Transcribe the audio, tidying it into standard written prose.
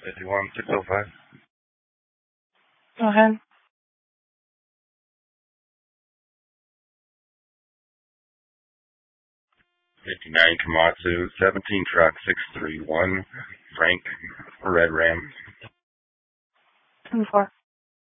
51605. Go ahead. 59 Komatsu, 17 truck 631, Frank, Red Ram. 10-4.